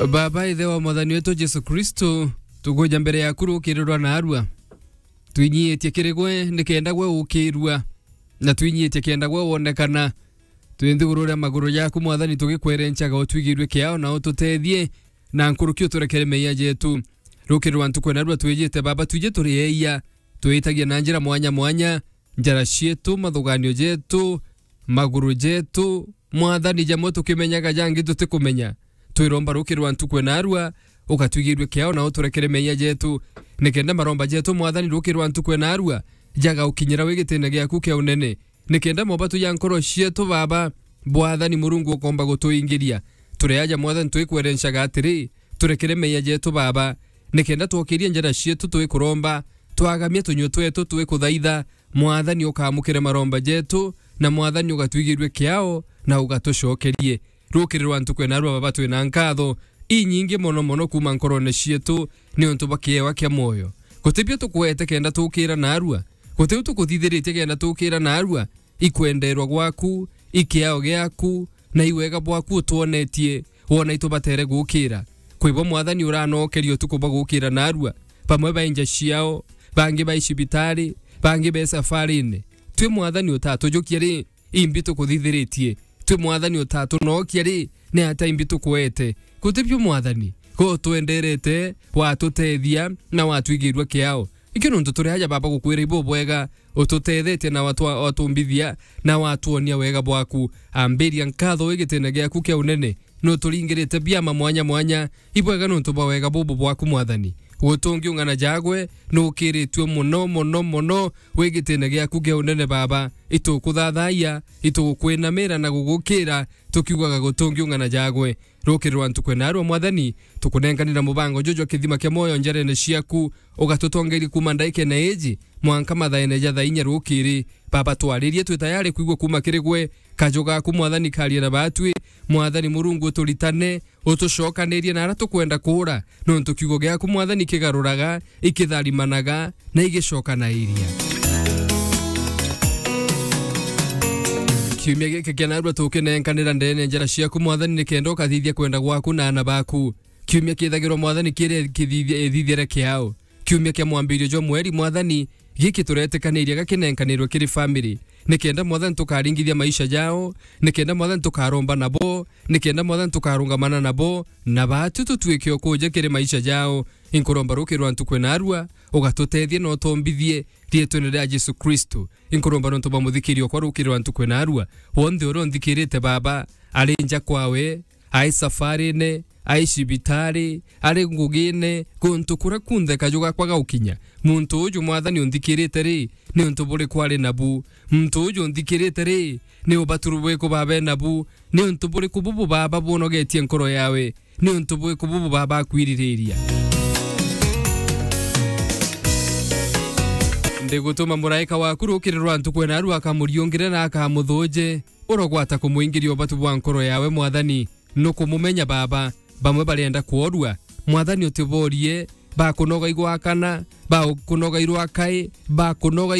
Baba ithe wa mwathani wetu Jesu Kristo tugoja mbere yaku rukirwa na arua twinyitie kirigwe nikenda gwe ukirua na twinyitie kenda gwe wonekana twinthugurura maguru yaku mwathani tugikwerenchaga utwigirwe kiao na ututethie na nkurukio turekere meya jetu rukirwa ntukwe na arua twijite baba tuje turiyeia twitagia na njira mwanya mwanya njara cietu mathuganio jetu maguru jetu mwathani jamo tukimenyaga jangi tutikumenya twiromba rukirwa ntukwe na arua ukatwigirwe kiao na uturekere meya jetu nikenda maromba jetu mwathani rukirwa ntukwe na arua jaga ukinyira wigitene gyaku kia unene nikenda mobatu ya nkoro cietu baba bwathani murungu ukomba gutuingiria tureaja mwathani twikwerenshaga atiri turekere meya jetu baba nikenda twokirie njara cietu twikuromba twagamia tunyo twetu twikuthaitha mwathani ukamukire maromba jetu na mwathani ugatwigirwe kiao na ugatucokerie rukirwa ntukwe na arua baba twina nkatho inyingi mono mono kuma nkorone cietu ni untu bakiewa kia moyo gutibio tukwete kenda tukira na arua gutibio tukuthithirite kenda tukira na arua ikwenderwa gwaku ikiao giaku na iwega bwaku tuonetie wona itubatere gukira kwibo mwathani uranokerio tukuba gukira na arua pamwe bainja ciao bangi baicibitari bangi be safarine twi mwathani utatu jukiari imbitu kuthithiritie twi mwathani utatu no kiari ne ata imbitu kwete kutibio mwathani ko twenderete watutethia na watwigirwe kiao ikino ntu turi haja baba gukwira ibo bwega ututethete na watumbithia na watuonia wega bwaku ambiria nkatho wigitene gyaku kia unene no turingirite biama mwanya mwanya ibwega no ntu bwega bubu bwaku mwathani utungi ungana jagwe no kiritwe muno muno muno wigitene gyaku kia unene baba itukuthathaiya itukwinamira na gugukira tukiugaga gutungi ungana jagwe rukirwa ntukwe na arua mwathani tukunenganira mubango jojo kithima kia moyo njarene ciaku ugatutongeri kuma ndaike na eji mwanka mathaene jatha inya rukiri baba twaririe twi tayari kuigwa kuma kirigwe kajoga ku mwathani karia na batwi mwathani murungu turitane utucokanirie na ara tukwenda kura no ntukiugo giaku mwathani kigaruraga ikitharimanaga na igicokanairia kiumia giki kia narua tukinenkanira ndene njara ciaku mwathani nikenda ukathithia kwenda gwaku na ana baku kiumia kithagirwo mwathani kire kithithiere kiao kiumia kia mwambirio jo mweri mwathani giki turetekaniria gakinenkanirwo kiri family nikenda mwathani tukaringithia maisha jao nikenda mwathani tukaromba nabo nikenda mwathani tukarungamana nabo na batu tutwike okuje kiri maisha jao inkuromba rukirwa ntukwe na arua ugatutethie no tombithie rietwe rya Jesu Kristo inkuromba no tuba muthikirio kwa rukirwa ntukwe na arua wonde oro nthikirite baba arinja kwawe ai safarine ai cibitari ari ngugine guntu kura kunthe kajuga kwaga ukinya muntu uju mwathani unthikirite ri ni untu buri kwari nabu muntu uju unthikirite ri ni ubaturu bwe ko baba nabu ni untu buri kububu baba bonogetie nkoro yawe ni untu bwe kububu baba kwiririria ndigutuma muraika waku rukirwa ntukwe na arua akamuriongire na akamuthuje urogwata kumuingirio batu bwa nkoro yawe mwathani nukumumenya baba bamwe barienda kuorua mwathani utiborie bakunoga igwakana bakunoga irwakai bakunoga